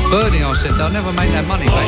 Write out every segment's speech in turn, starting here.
Birdie, I said, they'll never make that money back.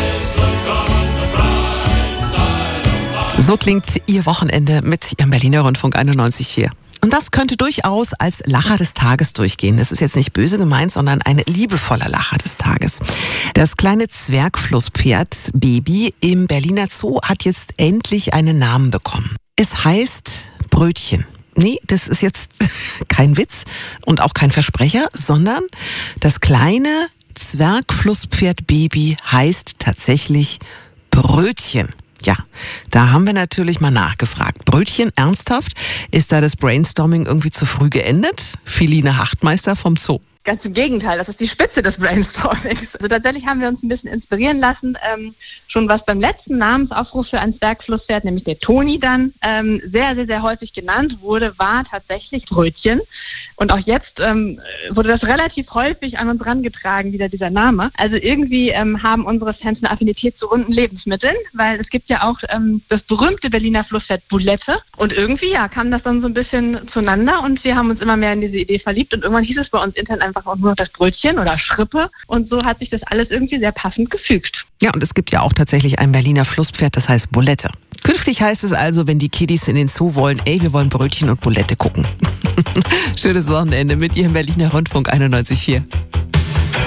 So klingt Ihr Wochenende mit Ihrem Berliner Rundfunk 91.4. Und das könnte durchaus als Lacher des Tages durchgehen. Es ist jetzt nicht böse gemeint, sondern ein liebevoller Lacher des Tages. Das kleine Zwergflusspferd Baby im Berliner Zoo hat jetzt endlich einen Namen bekommen. Es heißt Brötchen. Nee, das ist jetzt kein Witz und auch kein Versprecher, sondern das kleine Zwergflusspferd Baby heißt tatsächlich Brötchen. Ja, da haben wir natürlich mal nachgefragt. Brötchen, ernsthaft? Ist da das Brainstorming irgendwie zu früh geendet? Feline Hachtmeister vom Zoo. Ganz im Gegenteil, das ist die Spitze des Brainstormings. Also tatsächlich haben wir uns ein bisschen inspirieren lassen, schon was beim letzten Namensaufruf für ein Zwergflusspferd, nämlich der Toni dann, sehr, sehr, sehr häufig genannt wurde, war tatsächlich Brötchen. Und auch jetzt wurde das relativ häufig an uns rangetragen, wieder dieser Name. Also irgendwie haben unsere Fans eine Affinität zu runden Lebensmitteln, weil es gibt ja auch das berühmte Berliner Flusspferd Bulette. Und irgendwie, ja, kam das dann so ein bisschen zueinander und wir haben uns immer mehr in diese Idee verliebt und irgendwann hieß es bei uns intern einfach auch nur noch das Brötchen oder Schrippe und so hat sich das alles irgendwie sehr passend gefügt. Ja, und es gibt ja auch tatsächlich ein Berliner Flusspferd, das heißt Bulette. Künftig heißt es also, wenn die Kiddies in den Zoo wollen, wir wollen Brötchen und Bulette gucken. Schönes Wochenende mit Ihrem Berliner Rundfunk 91.4.